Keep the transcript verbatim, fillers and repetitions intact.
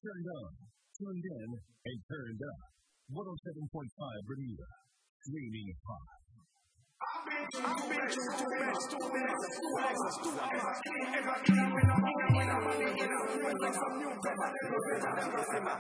Turned on, tuned in, and turned up. one oh seven point five Bermuda. Streaming hot. I've been too bad, too bad, too bad, too bad, too bad, too bad. If I can't, if I can't, if I can't, if I can't, if I can't, if I can't,